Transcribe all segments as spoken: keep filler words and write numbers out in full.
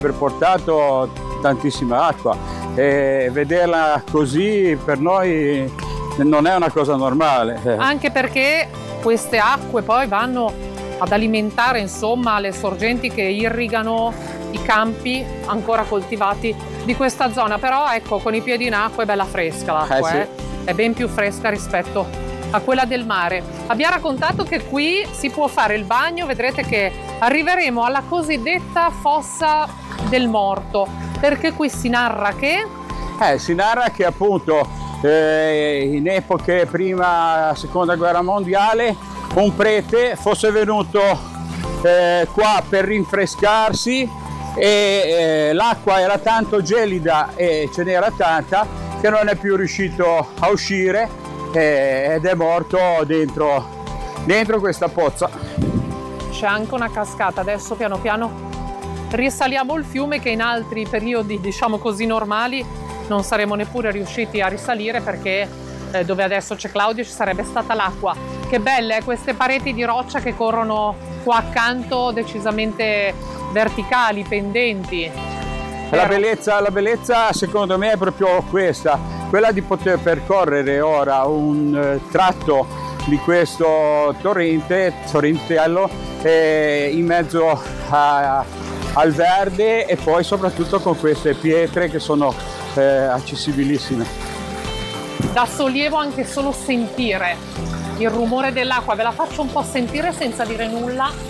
aver portato tantissima acqua e vederla così per noi non è una cosa normale. Anche perché queste acque poi vanno ad alimentare insomma le sorgenti che irrigano i campi ancora coltivati di questa zona, però ecco, con i piedi in acqua è bella fresca l'acqua, eh, sì. eh? È ben più fresca rispetto a quella del mare. Abbiamo raccontato che qui si può fare il bagno, vedrete che arriveremo alla cosiddetta fossa del morto, perché qui si narra che... Eh, si narra che appunto eh, in epoche prima seconda guerra mondiale un prete fosse venuto eh, qua per rinfrescarsi e eh, l'acqua era tanto gelida e ce n'era tanta che non è più riuscito a uscire eh, ed è morto dentro, dentro questa pozza. C'è anche una cascata, adesso piano piano risaliamo il fiume che in altri periodi, diciamo così, normali non saremmo neppure riusciti a risalire perché eh, dove adesso c'è Claudio ci sarebbe stata l'acqua. Che belle eh, queste pareti di roccia che corrono qua accanto, decisamente verticali, pendenti. La bellezza, la bellezza secondo me è proprio questa, quella di poter percorrere ora un eh, tratto di questo torrente, torrentello, eh, in mezzo a, al verde e poi soprattutto con queste pietre che sono eh, accessibilissime. Da sollievo anche solo sentire il rumore dell'acqua, ve la faccio un po' sentire senza dire nulla.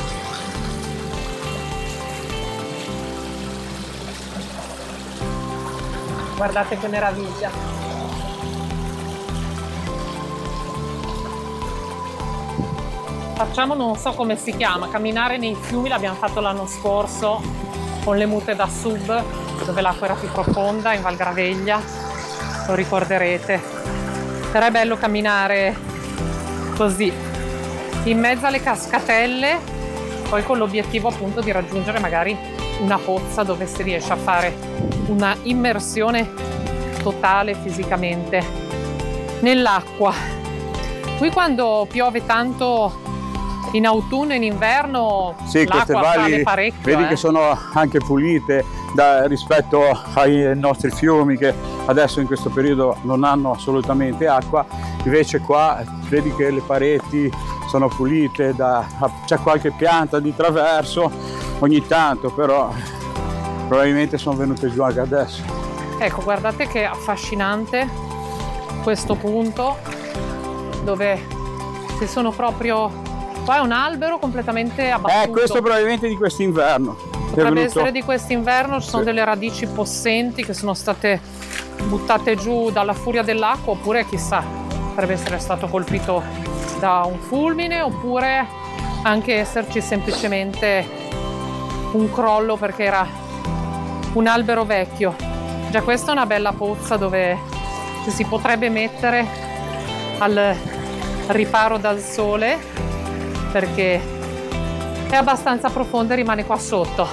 Guardate che meraviglia. Facciamo, non so come si chiama, camminare nei fiumi, l'abbiamo fatto l'anno scorso con le mute da sub, dove l'acqua era più profonda, in Val Graveglia, lo ricorderete. Però è bello camminare così, in mezzo alle cascatelle, poi con l'obiettivo appunto di raggiungere magari una pozza dove si riesce a fare una immersione totale fisicamente nell'acqua. Qui quando piove tanto in autunno e in inverno, sì, l'acqua sale parecchio. Vedi eh. che sono anche pulite da, rispetto ai nostri fiumi che adesso in questo periodo non hanno assolutamente acqua, invece qua vedi che le pareti sono pulite, da, c'è qualche pianta di traverso ogni tanto, però probabilmente sono venute giù anche adesso. Ecco, guardate che affascinante questo punto dove ci sono proprio... Qua è un albero completamente abbattuto. Eh, questo probabilmente di quest'inverno. Potrebbe venuto... essere di quest'inverno, ci sono sì. delle radici possenti che sono state buttate giù dalla furia dell'acqua, oppure chissà, potrebbe essere stato colpito da un fulmine, oppure anche esserci semplicemente un crollo perché era un albero vecchio. Già questa è una bella pozza dove ci si potrebbe mettere al riparo dal sole, perché è abbastanza profonda e rimane qua sotto.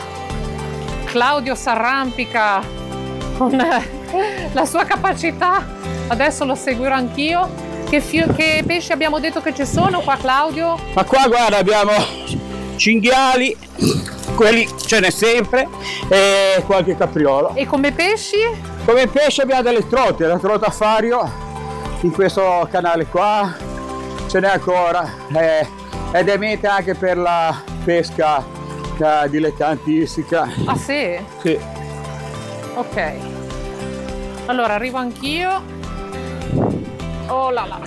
Claudio s'arrampica con la sua capacità, adesso lo seguirò anch'io. Che, che pesci abbiamo detto che ci sono qua, Claudio? Ma qua guarda, abbiamo cinghiali, quelli ce n'è sempre, e qualche capriolo. E come pesci? Come pesci abbiamo delle trote, la trota fario in questo canale qua ce n'è ancora, eh, ed è meta anche per la pesca eh, dilettantistica. Ah sì? Sì. Ok. Allora arrivo anch'io. Oh là là.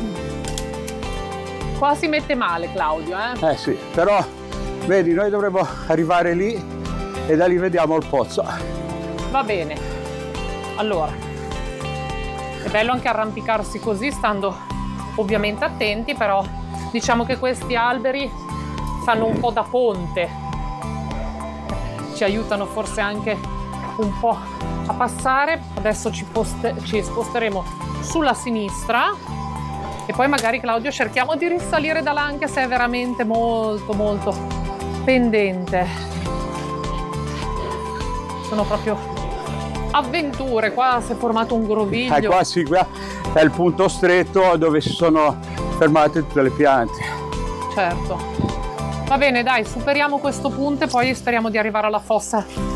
Qua si mette male Claudio, eh? Eh sì, però vedi, noi dovremmo arrivare lì e da lì vediamo il pozzo. Va bene. Allora, è bello anche arrampicarsi così, stando ovviamente attenti, però diciamo che questi alberi fanno un po' da ponte, ci aiutano forse anche un po' a passare. Adesso ci, poste- ci sposteremo sulla sinistra e poi magari, Claudio, cerchiamo di risalire da là, anche se è veramente molto molto pendente. Sono proprio avventure, qua si è formato un groviglio. Eh, qua sì, qua è il punto stretto dove si sono fermate tutte le piante. Certo. Va bene, dai, superiamo questo punto e poi speriamo di arrivare alla fossa